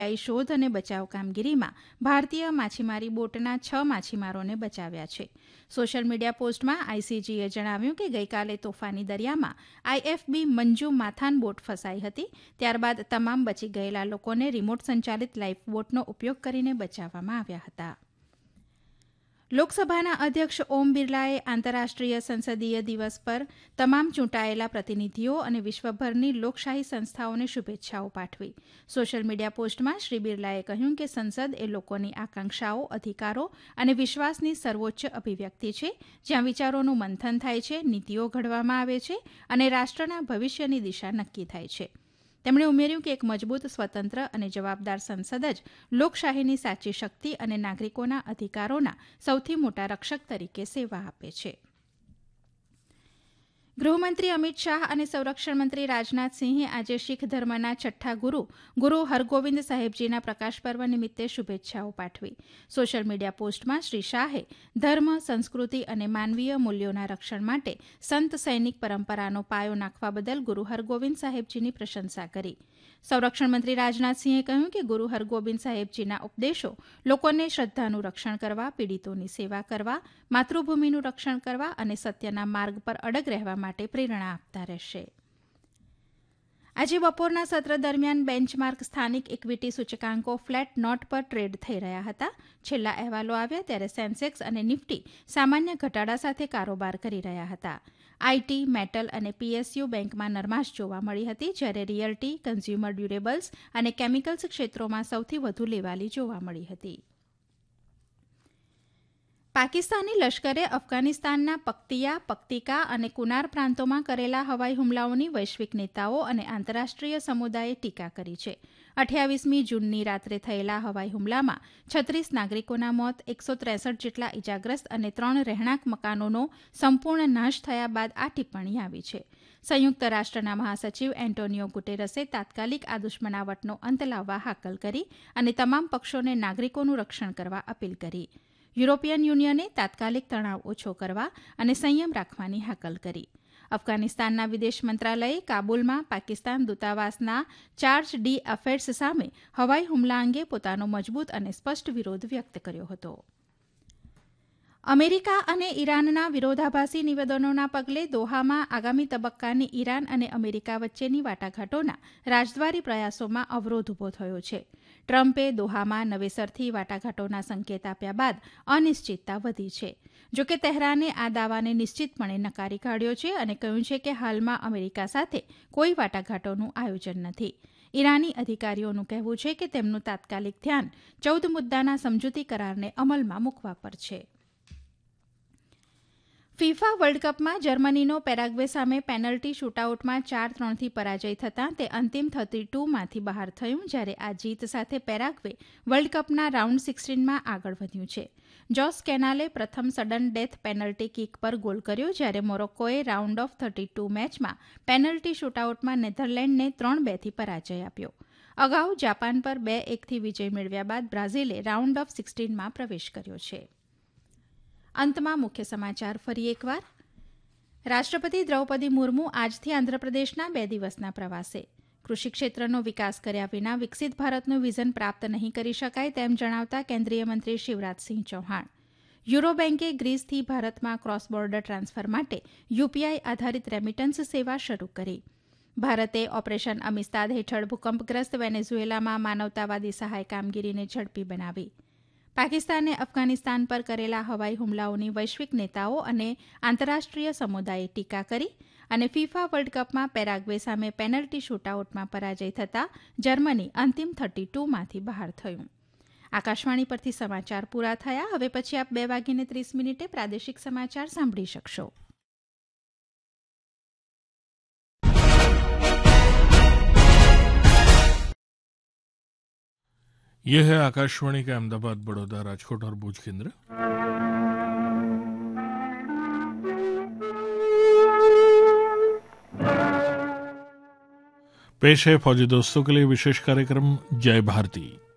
શોધ અને બચાવ કામગીરીમાં ભારતીય માછીમારી બોટના 6 માછીમારોને બચાવ્યા છે. સોશિયલ મીડિયા પોસ્ટમાં આઈસીજીએ જણાવ્યું કે ગઈકાલે તોફાની દરિયામાં આઈએફબી મંજુ માથાન બોટ ફસાઈ હતી. ત્યારબાદ તમામ બચી ગયેલા લોકોને રિમોટ સંચાલિત લાઈફ બોટનો ઉપયોગ કરીને બચાવવામાં આવ્યા હતા. લોકસભાના અધ્યક્ષ ઓમ બિરલાએ આંતરરાષ્ટ્રીય સંસદીય દિવસ પર તમામ ચૂંટાયેલા પ્રતિનિધિઓ અને વિશ્વભરની લોકશાહી સંસ્થાઓને શુભેચ્છાઓ પાઠવી. સોશિયલ મીડિયા પોસ્ટમાં શ્રી બિરલાએ કહ્યું કે સંસદ એ લોકોની આકાંક્ષાઓ, અધિકારો અને વિશ્વાસની સર્વોચ્ચ અભિવ્યક્તિ છે, જ્યાં વિચારોનું મંથન થાય છે, નીતિઓ ઘડવામાં આવે છે અને રાષ્ટ્રના ભવિષ્યની દિશા નક્કી થાય છે. તેમણે ઉમેર્યું કે એક મજબૂત, સ્વતંત્ર અને જવાબદાર સંસદ જ લોકશાહીની સાચી શક્તિ અને નાગરિકોના અધિકારોના સૌથી મોટા રક્ષક તરીકે સેવા આપે છે. ગૃહમંત્રી અમિત શાહ અને સંરક્ષણ મંત્રી રાજનાથસિંહે આજે શીખ ધર્મના છઠ્ઠા ગુરુ હરગોવિંદ સાહેબજીના પ્રકાશ પર્વ નિમિત્તે શુભેચ્છાઓ પાઠવી. સોશિયલ મીડિયા પોસ્ટમાં શ્રી શાહે ધર્મ, સંસ્કૃતિ અને માનવીય મૂલ્યોના રક્ષણ માટે સંત સૈનિક પરંપરાનો પાયો નાખવા બદલ ગુરુ હરગોવિંદ સાહેબજીની પ્રશંસા કરી. સંરક્ષણ મંત્રી રાજનાથસિંહે કહ્યું કે ગુરુ હરગોબિંદ સાહેબજીના ઉપદેશો લોકોને શ્રદ્ધાનું રક્ષણ કરવા, પીડિતોની સેવા કરવા, માતૃભૂમિનું રક્ષણ કરવા અને સત્યના માર્ગ પર અડગ રહેવા માટે પ્રેરણા આપતા રહેશે. આજે બપોરના સત્ર દરમિયાન બેન્ચમાર્ક સ્થાનિક ઇક્વિટી સૂચકાંકો ફ્લેટ નોટ પર ટ્રેડ થઈ રહ્યા હતા. છેલ્લા અહેવાલો આવ્યા ત્યારે સેન્સેક્સ અને નિફ્ટી સામાન્ય ઘટાડા સાથે કારોબાર કરી રહ્યા હતા. આઈટી, મેટલ અને પીએસયુ બેંકમાં નરમાશ જોવા મળી હતી, જ્યારે રિયલ્ટી, કન્ઝ્યુમર ડ્યુરેબલ્સ અને કેમિકલ્સ ક્ષેત્રોમાં સૌથી વધુ લેવાલી જોવા મળી હતી. પાકિસ્તાની લશ્કરે અફઘાનિસ્તાનના પક્તિકા અને કુનાર પ્રાંતોમાં કરેલા હવાઈ હુમલાઓની વૈશ્વિક નેતાઓ અને આંતરરાષ્ટ્રીય સમુદાયે ટીકા કરી છે. 28મી જૂનની રાત્રે થયેલા હવાઈ હુમલામાં 36 નાગરિકોના મોત, 163 જેટલા ઇજાગ્રસ્ત અને 3 રહેણાંક મકાનોનો સંપૂર્ણ નાશ થયા બાદ આ ટિપ્પણી આવી છે. સંયુક્ત રાષ્ટ્રના મહાસચિવ એન્ટોનિયો ગુટેરસે તાત્કાલિક આ દુશ્મનાવટનો અંત લાવવા હાકલ કરી અને તમામ પક્ષોને નાગરિકોનું રક્ષણ કરવા અપીલ કરી. યુરોપિયન યુનિયને તાત્કાલિક તણાવ ઓછો કરવા અને સંયમ રાખવાની હાકલ કરી. અફઘાનિસ્તાનના વિદેશ મંત્રાલયે કાબુલમાં પાકિસ્તાન દૂતાવાસના ચાર્જ ડી અફેર્સ સામે હવાઈ હુમલા અંગે પોતાનો મજબૂત અને સ્પષ્ટ વિરોધ વ્યક્ત કર્યો હતો. અમેરિકા અને ઈરાનના વિરોધાભાસી નિવેદનોના પગલે દોહામાં આગામી તબક્કાની ઈરાન અને અમેરિકા વચ્ચેની વાટાઘાટોના રાજદ્વારી પ્રયાસોમાં અવરોધ ઊભો થયો છે. ટ્રમ્પે દોહામાં નવેસરથી વાટાઘાટોના સંકેત આપ્યા બાદ અનિશ્ચિતતા વધી છે. જોકે તહેરાને આ દાવાને નિશ્ચિતપણે નકારી કાઢ્યો છે અને કહ્યું છે કે હાલમાં અમેરિકા સાથે કોઈ વાટાઘાટોનું આયોજન નથી. ઈરાની અધિકારીઓનું કહેવું છે કે તેમનું તાત્કાલિક ધ્યાન 14 મુદ્દાના સમજૂતી કરારને અમલમાં મૂકવા પર છે. ફિફા વર્લ્ડ કપમાં જર્મનીનો પેરાગ્વે સામે પેનલ્ટી શૂટઆઉટમાં 4-3થી પરાજય થતાં તે અંતિમ 32માંથી બહાર થયું, જ્યારે આ જીત સાથે પેરાગ્વે વર્લ્ડ કપના રાઉન્ડ 16માં આગળ વધ્યું છે. જોસ કેનાલે પ્રથમ સડન ડેથ પેનલ્ટી કિક પર ગોલ કર્યો, જ્યારે મોરોક્કોએ રાઉન્ડ ઓફ 32 મેચમાં પેનલ્ટી શૂટઆઉટમાં નેધરલેન્ડને 3-2થી પરાજય આપ્યો. અગાઉ જાપાન પર 2-1થી વિજય મેળવ્યા બાદ બ્રાઝિલે રાઉન્ડ ઓફ 16માં પ્રવેશ કર્યો છે. અંતમાં મુખ્ય સમાચાર ફરી એકવાર. રાષ્ટ્રપતિ દ્રૌપદી મુર્મુ આજથી આંધ્રપ્રદેશના 2 દિવસના પ્રવાસે. કૃષિ ક્ષેત્રનો વિકાસ કર્યા વિના વિકસિત ભારતનું વિઝન પ્રાપ્ત નહીં કરી શકાય તેમ જણાવતા કેન્દ્રીય મંત્રી શિવરાજસિંહ ચૌહાણ. યુરો બેન્કે ગ્રીસથી ભારતમાં ક્રોસ બોર્ડર ટ્રાન્સફર માટે યુપીઆઈ આધારિત રેમિટન્સ સેવા શરૂ કરી. ભારતે ઓપરેશન અમિસ્તાદ હેઠળ ભૂકંપગ્રસ્ત વેનેઝુએલામાં માનવતાવાદી સહાય કામગીરીને ઝડપી બનાવી. પાકિસ્તાને અફઘાનિસ્તાન પર કરેલા હવાઈ હુમલાઓની વૈશ્વિક નેતાઓ અને આંતરરાષ્ટ્રીય સમુદાયે ટીકા કરી અને ફિફા વર્લ્ડ કપમાં પેરાગ્વે સામે પેનલ્ટી શૂટઆઉટમાં પરાજય થતાં જર્મની અંતિમ 32માંથી બહાર થયું. આકાશવાણી પરથી સમાચાર પૂરા થયા. હવે પછી આપ 2:30 પ્રાદેશિક સમાચાર સાંભળી શકશો. यह है आकाशवाणी का अहमदाबाद, बड़ौदा, राजकोट और भूज केंद्र. पेश है फौजी दोस्तों के लिए विशेष कार्यक्रम जय भारती.